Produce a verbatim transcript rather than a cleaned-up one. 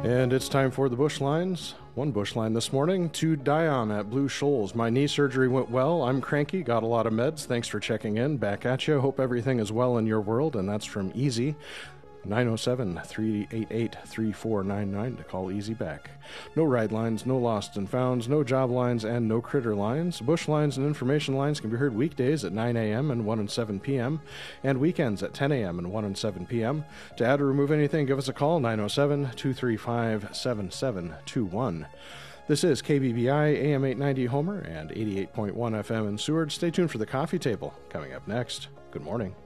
And it's time for the Bush Lines. One Bush Line this morning to Dion at Blue Shoals. My knee surgery went well. I'm cranky, got a lot of meds. Thanks for checking in. Back at you. Hope everything is well in your world. And that's from Easy. nine oh seven, three eight eight, three four nine nine to call Easy back. No ride lines, no lost and founds, no job lines, and no critter lines. Bush lines and information lines can be heard weekdays at nine a.m. and one and seven p.m. and weekends at ten a.m. and one and seven p.m. To add or remove anything, give us a call, nine oh seven, two three five, seven seven two one. This is K B B I A M eight ninety Homer and eighty-eight point one F M in Seward. Stay tuned for the coffee table coming up next. Good morning.